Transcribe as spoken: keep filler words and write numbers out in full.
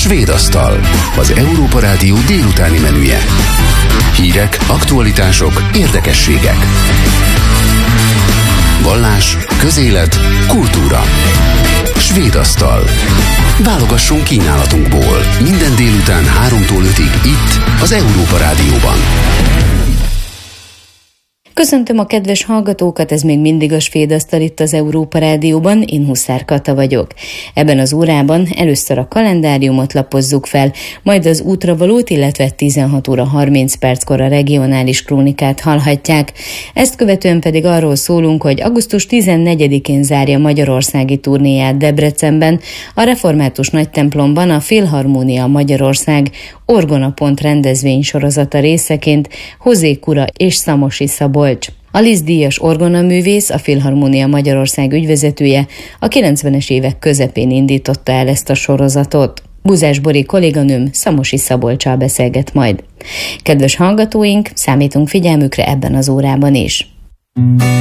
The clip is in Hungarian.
Svéd asztal, az Európa Rádió délutáni menüje. Hírek, aktualitások, érdekességek. Vallás, közélet, kultúra. Svéd asztal. Válogassunk kínálatunkból. Minden délután háromtól ötig itt, az Európa Rádióban. Köszöntöm a kedves hallgatókat, ez még mindig a Svéd asztal itt az Európa Rádióban, én Huszár Kata vagyok. Ebben az órában először a kalendáriumot lapozzuk fel, majd az útravalót, illetve tizenhat óra harminc perckor a regionális krónikát hallhatják. Ezt követően pedig arról szólunk, hogy augusztus tizennegyedikén zárja magyarországi turnéját Debrecenben, a református nagytemplomban a Filharmonia Magyarország Orgonapont rendezvény sorozata részeként Hozé Kura és Szamosi Szabolcs. A Liszt-díjas orgonaművész, a Filharmonia Magyarország ügyvezetője a kilencvenes évek közepén indította el ezt a sorozatot. Buzás Bori kolléganőm Szamosi Szabolccsal beszélget majd. Kedves hallgatóink, számítunk figyelmükre ebben az órában is.